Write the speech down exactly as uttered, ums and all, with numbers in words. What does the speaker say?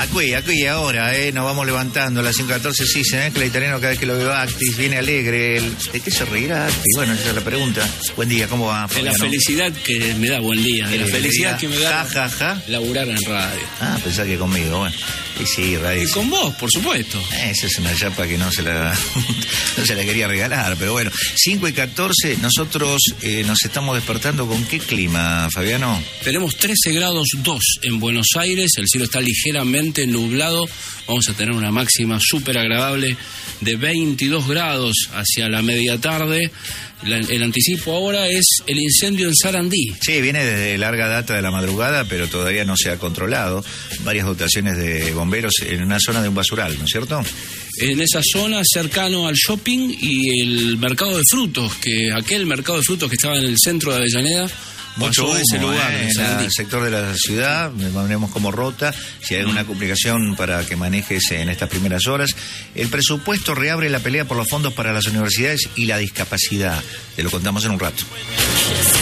Aquí, aquí, ahora, eh, nos vamos levantando a las cinco catorce, sí, se mezcla italiano cada vez que lo veo Actis, viene alegre. El, ¿de qué se reirá Actis? Bueno, esa es la pregunta. Buen día, ¿cómo va, De la felicidad que me da, buen día, de la felicidad que me da ja, ja, ja. laburar en radio. Ah, pensá que conmigo, bueno. Y sí, radio. Y con vos, por supuesto. Esa es una chapa que no se la no se la quería regalar, pero bueno. cinco y catorce, nosotros eh, nos estamos despertando con qué clima, Fabiano. Tenemos trece grados dos en Buenos Aires, el cielo está ligeramente nublado, vamos a tener una máxima súper agradable de veintidós grados hacia la media tarde. La, el anticipo ahora es el incendio en Sarandí. Sí, viene desde larga data de la madrugada, pero todavía no se ha controlado. Varias dotaciones de bomberos en una zona de un basural, ¿no es cierto? En esa zona cercano al shopping y el mercado de frutos, que aquel mercado de frutos que estaba en el centro de Avellaneda, mucho humo, ese lugar, eh, en el sector de la ciudad, manejamos como rota, si hay alguna complicación para que manejes en estas primeras horas. El presupuesto reabre la pelea por los fondos para las universidades y la discapacidad, te lo contamos en un rato.